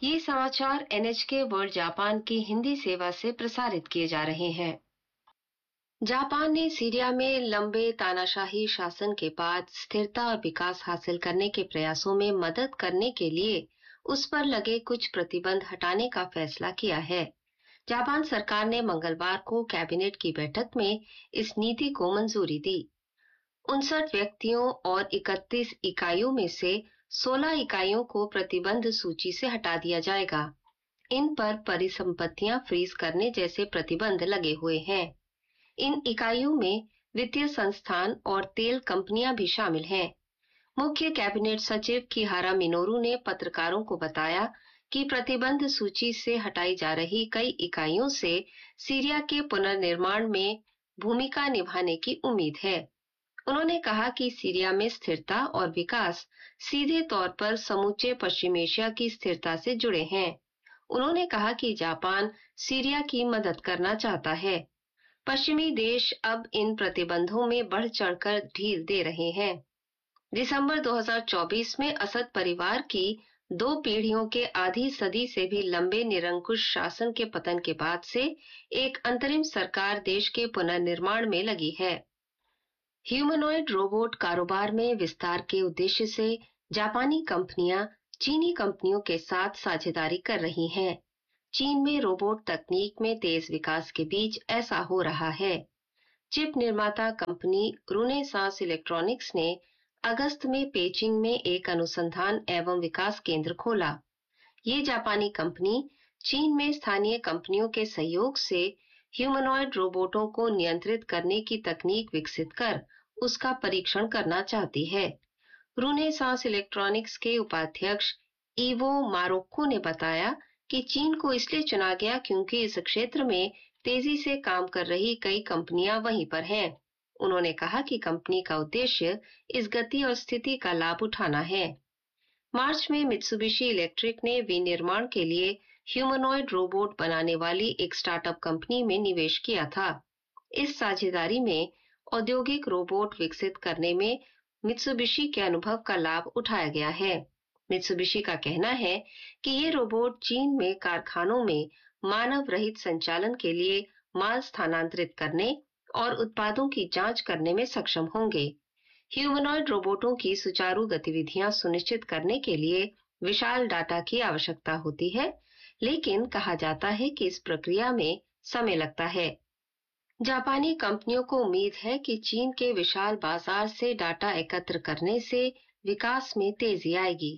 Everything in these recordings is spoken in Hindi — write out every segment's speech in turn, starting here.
ये समाचार NHK वर्ल्ड जापान की हिंदी सेवा से प्रसारित किए जा रहे हैं। जापान ने सीरिया में लंबे तानाशाही शासन के बाद स्थिरता और विकास हासिल करने के प्रयासों में मदद करने के लिए उस पर लगे कुछ प्रतिबंध हटाने का फैसला किया है। जापान सरकार ने मंगलवार को कैबिनेट की बैठक में इस नीति को मंजूरी दी। 59 व्यक्तियों और 31 इकाइयों में से 16 इकाइयों को प्रतिबंध सूची से हटा दिया जाएगा। इन पर परिसंपत्तियां फ्रीज करने जैसे प्रतिबंध लगे हुए हैं। इन इकाइयों में वित्तीय संस्थान और तेल कंपनियां भी शामिल हैं। मुख्य कैबिनेट सचिव किहारा मिनोरू ने पत्रकारों को बताया कि प्रतिबंध सूची से हटाई जा रही कई इकाइयों से सीरिया के पुनर्निर्माण में भूमिका निभाने की उम्मीद है। उन्होंने कहा कि सीरिया में स्थिरता और विकास सीधे तौर पर समूचे पश्चिम एशिया की स्थिरता से जुड़े हैं। उन्होंने कहा कि जापान सीरिया की मदद करना चाहता है। पश्चिमी देश अब इन प्रतिबंधों में बढ़ चढ़कर ढील दे रहे हैं। दिसंबर 2024 में असद परिवार की 2 पीढ़ियों के आधी सदी से भी लंबे निरंकुश शासन के पतन के बाद से एक अंतरिम सरकार देश के पुनर्निर्माण में लगी है। ह्यूमनॉइड रोबोट कारोबार में विस्तार के उद्देश्य से जापानी कंपनियां चीनी कंपनियों के साथ साझेदारी कर रही हैं। चीन में रोबोट तकनीक में तेज विकास के बीच ऐसा हो रहा है। चिप निर्माता कंपनी रूनेसांस इलेक्ट्रॉनिक्स ने अगस्त में पेचिंग में एक अनुसंधान एवं विकास केंद्र खोला। ये जापानी कंपनी चीन में स्थानीय कंपनियों के सहयोग से ह्यूमनॉइड रोबोटों को नियंत्रित करने की तकनीक विकसित कर उसका परीक्षण करना चाहती है। रूनेसांस इलेक्ट्रॉनिक्स के उपाध्यक्ष इवो मारोक्को ने बताया कि चीन को इसलिए चुना गया क्योंकि इस क्षेत्र में तेजी से काम कर रही कई कंपनियां वहीं पर हैं। उन्होंने कहा कि कंपनी का उद्देश्य इस गति और स्थिति का लाभ उठाना है। मार्च में मित्सुबिशी इलेक्ट्रिक ने विनिर्माण के लिए ह्यूमनॉइड रोबोट बनाने वाली एक स्टार्टअप कंपनी में निवेश किया था। इस साझेदारी में औद्योगिक रोबोट विकसित करने में मित्सुबिशी के अनुभव का लाभ उठाया गया है। मित्सुबिशी का कहना है कि ये रोबोट चीन में कारखानों में मानव रहित संचालन के लिए माल स्थानांतरित करने और उत्पादों की जांच करने में सक्षम होंगे। ह्यूमनॉइड रोबोटों की सुचारू गतिविधियां सुनिश्चित करने के लिए विशाल डाटा की आवश्यकता होती है, लेकिन कहा जाता है कि इस प्रक्रिया में समय लगता है। जापानी कंपनियों को उम्मीद है कि चीन के विशाल बाजार से डाटा एकत्र करने से विकास में तेजी आएगी।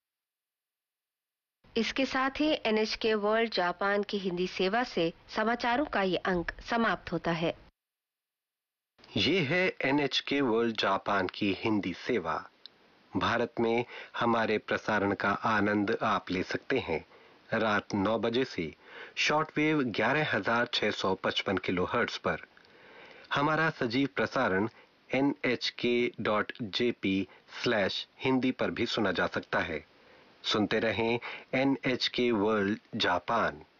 इसके साथ ही NHK वर्ल्ड जापान की हिंदी सेवा से समाचारों का ये अंक समाप्त होता है। ये है NHK वर्ल्ड जापान की हिंदी सेवा। भारत में हमारे प्रसारण का आनंद आप ले सकते हैं रात 9 बजे से शॉर्टवेव 11,655 किलोहर्ट्ज पर। हमारा सजीव प्रसारण nhk.jp/hindi पर भी सुना जा सकता है। सुनते रहें NHK वर्ल्ड जापान।